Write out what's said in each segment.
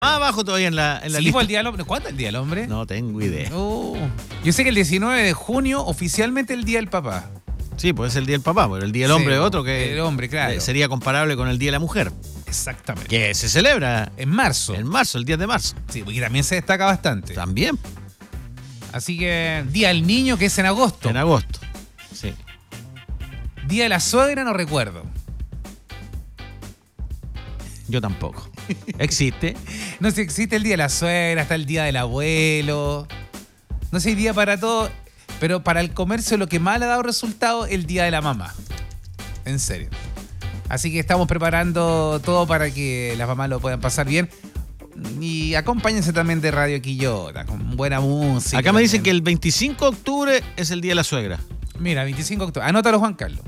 Más abajo todavía en la Sí, lista. pues, el Día del Hombre. ¿Cuándo es el Día del Hombre? No tengo idea. Yo sé que el 19 de junio oficialmente el Día del Papá. Sí, pues es el Día del papá, pero el Día del hombre es otro que el hombre, claro. sería comparable con el Día de la Mujer, Exactamente. que se celebra En marzo. en marzo, el 10 de marzo. Sí, porque también se destaca bastante. También Así que Día del Niño, que es en agosto. en agosto. Sí. Día de la Suegra, no recuerdo. Yo tampoco. Existe. No sé si existe el Día de la Suegra, está el Día del Abuelo. No sé, hay día para todo. Pero para el comercio lo que más le ha dado resultado es el Día de la Mamá. En serio. Así que estamos preparando todo para que las mamás lo puedan pasar bien. Y acompáñense también de Radio Quillota, con buena música. Acá me dicen también. que el 25 de octubre es el Día de la Suegra. Mira, 25 de octubre. Anótalo, Juan Carlos.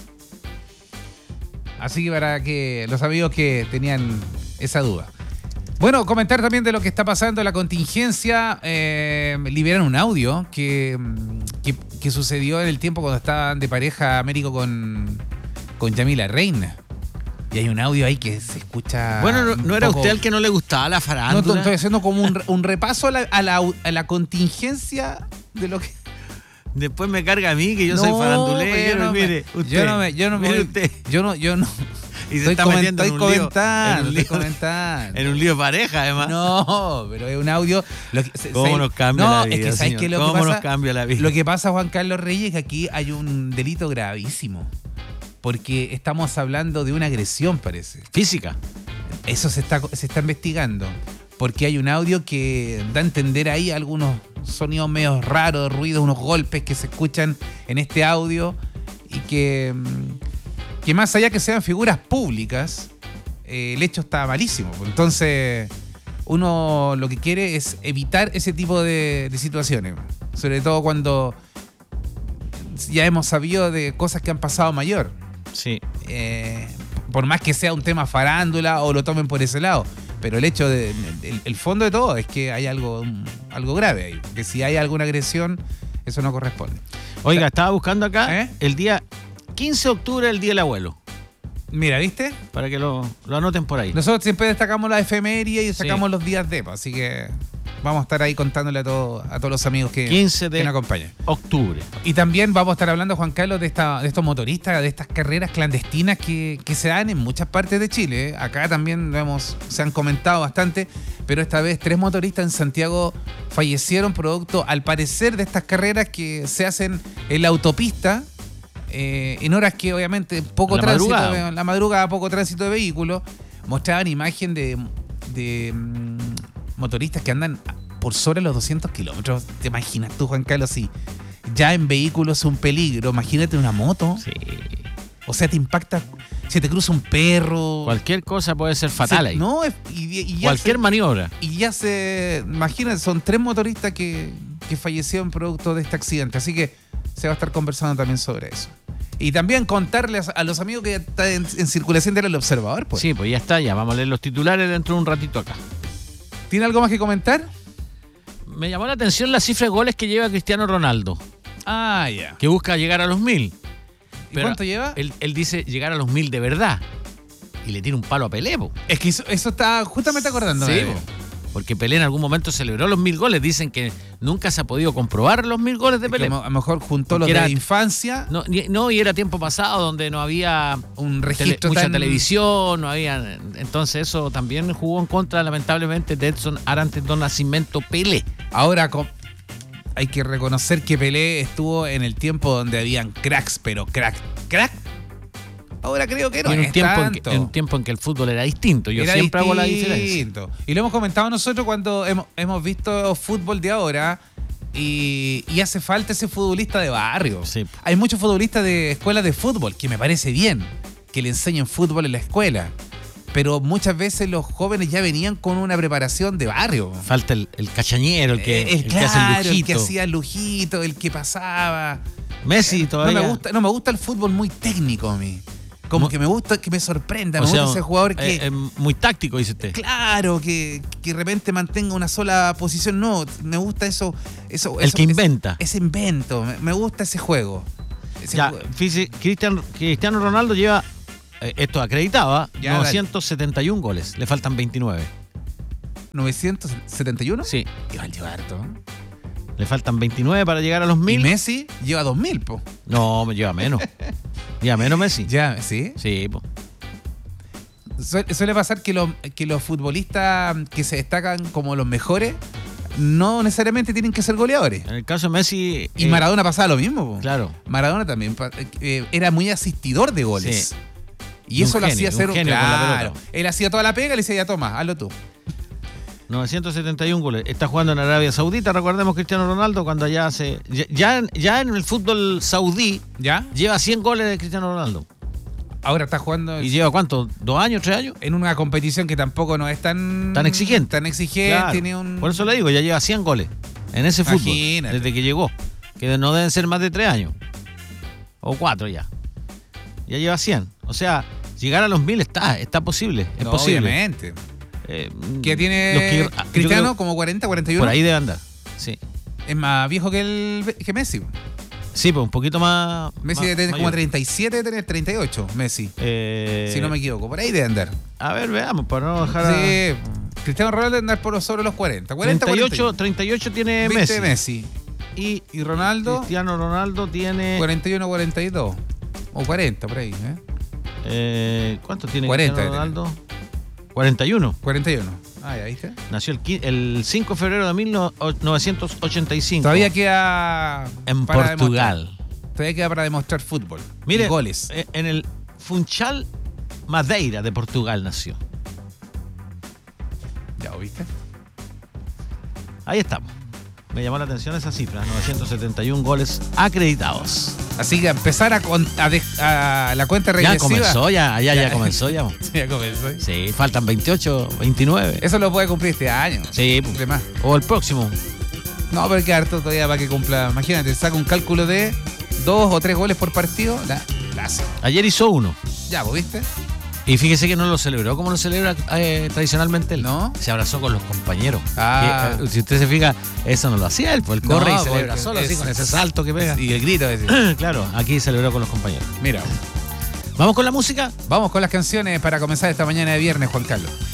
Así que para que los amigos que tenían esa duda. Bueno, comentar también de lo que está pasando en la contingencia. Liberan un audio que sucedió en el tiempo cuando estaban de pareja Américo con Yamila Reina. Y hay un audio ahí que se escucha. Bueno, ¿no era poco... usted el que no le gustaba la No, farándula? estoy haciendo como un repaso a la contingencia de lo que. Después me carga a mí que yo soy farandulero. Pero Mire, usted. yo no mire me. usted. Yo no. Y se está metiendo en un lío. Estoy comentando. En un lío de pareja, además. No, pero es un audio. ¿Cómo nos cambia la vida, es que ¿sabes señor? qué es lo que ¿Cómo pasa? nos cambia la vida? Lo que pasa, Juan Carlos Reyes, es que aquí hay un delito gravísimo. Porque estamos hablando de una agresión, parece. Física. Eso se está investigando. Porque hay un audio que da a entender ahí algunos sonidos medio raros, ruidos, unos golpes que se escuchan en este audio. Y que más allá que sean figuras públicas, el hecho está malísimo. Entonces, uno lo que quiere es evitar ese tipo de situaciones. Sobre todo cuando ya hemos sabido de cosas que han pasado mayor. Sí. Por más que sea un tema farándula o lo tomen por ese lado. Pero el hecho el fondo de todo es que hay algo grave ahí. Que si hay alguna agresión, eso no corresponde. Oiga, estaba buscando acá ¿Eh? el día 15 de octubre, el Día del Abuelo. Mira, ¿viste? Para que lo anoten por ahí. Nosotros siempre destacamos la efeméride y destacamos Sí. los días de, así que vamos a estar ahí contándole a todos los amigos que 15 de nos acompañan. octubre. Y también vamos a estar hablando, Juan Carlos, de estos motoristas, de estas carreras clandestinas que se dan en muchas partes de Chile. Acá también se han comentado bastante, pero esta vez 3 motoristas en Santiago fallecieron producto, al parecer, de estas carreras que se hacen en la autopista. En horas que obviamente poco tránsito, en la madrugada poco tránsito de vehículos, mostraban imagen de motoristas que andan por sobre los 200 kilómetros. ¿Te imaginas tú, Juan Carlos, si ya en vehículos es un peligro? Imagínate una moto. Sí. O sea, te impacta, se te cruza un perro. Cualquier cosa puede ser fatal ahí. No, y ya Cualquier maniobra. Y ya imagínate, son 3 motoristas que fallecieron producto de este accidente. Así que se va a estar conversando también sobre eso. Y también contarles a los amigos que están en circulación del Observador, pues. Sí, pues ya está, ya vamos a leer los titulares dentro de un ratito acá. ¿Tiene algo más que comentar? Me llamó la atención la cifra de goles que lleva Cristiano Ronaldo, Ah, ya. que busca llegar a los 1000. ¿Y cuánto lleva? Él dice llegar a los 1000 de verdad. Y le tira un palo a Pelé, po. Es que eso está justamente acordándome. Sí, po. Porque Pelé en algún momento celebró los 1000 goles. Dicen que nunca se ha podido comprobar los 1000 goles de Pelé. A lo mejor juntó los de la infancia. Y era tiempo pasado donde no había un registro mucha televisión, no había. Entonces eso también jugó en contra, lamentablemente, de Edson Arantes do Nascimento Pelé. Ahora hay que reconocer que Pelé estuvo en el tiempo donde habían cracks, pero crack. Ahora creo que no en es tanto. En un tiempo en que el fútbol era distinto. Yo siempre hago la diferencia. Y lo hemos comentado nosotros cuando hemos visto fútbol de ahora y hace falta ese futbolista de barrio. Sí. Hay muchos futbolistas de escuelas de fútbol, que me parece bien que le enseñen fútbol en la escuela. Pero muchas veces los jóvenes ya venían con una preparación de barrio. Falta el cachañero, el que hace el lujito. El que hacía el lujito, el que pasaba. Messi todavía. No me gusta el fútbol muy técnico a mí. Como que me gusta que me sorprenda. Me gusta ese jugador que. Muy táctico, dice usted. Claro, que de repente mantenga una sola posición. No, me gusta eso. Que inventa. Ese invento. Me gusta ese juego. Cristiano Ronaldo lleva, esto acreditaba, ya, 971 goles. Le faltan 29. 971. Sí. Igual lleva harto. Le faltan 29 para llegar a los Y 1000. Messi lleva 2000, po. No, me lleva menos. Lleva menos Messi. Ya, ¿sí? Sí, po. Suele pasar que los futbolistas que se destacan como los mejores no necesariamente tienen que ser goleadores. En el caso de Messi. Y Maradona pasaba lo mismo, po. Claro. Maradona también era muy asistidor de goles. Sí. Y eso lo hacía ser un genio con la claro. pelota. Él hacía toda la pega y le decía, ya toma, hazlo tú. 971 goles. Está jugando en Arabia Saudita. Recordemos Cristiano Ronaldo cuando ya en el fútbol saudí ¿Ya? lleva 100 goles de Cristiano Ronaldo. Ahora está jugando ¿Y lleva cuánto? ¿2 años, 3 años? en una competición que tampoco no es tan exigente. Tan exigente. Claro. Tiene un... Por eso le digo, ya lleva 100 goles en ese fútbol. Imagínate. Desde que llegó. Que no deben ser más de 3 años. O 4 ya. Ya lleva 100. O sea, llegar a los 1000 está posible. Es No, posible. obviamente. ¿Qué ¿Qué tiene Cristiano? Como 40, 41. Por ahí debe andar. Sí. Es más viejo que Messi. Sí, pues un poquito más. Messi más debe tener como mayor. 37, debe tener 38, Messi. Si no me equivoco. Por ahí debe andar. A ver, veamos, para no dejar a... Sí. Cristiano Ronaldo debe andar sobre los 40. 40 38 tiene 20 Messi. Y Ronaldo, Cristiano Ronaldo tiene... 41, 42. O 40, por ahí. ¿Cuánto tiene 40 Cristiano Ronaldo? 41. 41. Ah, ya viste. Nació el 5 de febrero de 1985. Todavía queda en para Portugal. Todavía queda para demostrar fútbol. Mire, y goles. En el Funchal Madeira de Portugal nació. ¿Ya lo viste? Ahí estamos. Me llamó la atención esa cifra, 971 goles acreditados. Así que empezar a la cuenta Ya regresiva. comenzó, ya comenzó ya. Ya comenzó. Sí, faltan 28, 29. Eso lo puede cumplir este año. Sí, Cumple más. o el próximo. No, pero hay que harto todavía para que cumpla. Imagínate, saca un cálculo de 2 o 3 goles por partido. La hace. Ayer hizo uno. Ya, ¿vos viste? Y fíjese que no lo celebró como lo celebra tradicionalmente él. ¿No? Se abrazó con los compañeros. Ah. Que, si usted se fija, eso no lo hacía él, pues él corre No, y celebra porque solo, así es- con ese salto que pega. Y el grito ese. Claro, aquí celebró con los compañeros. Mira, ¿Vamos con la música? vamos con las canciones para comenzar esta mañana de viernes, Juan Carlos.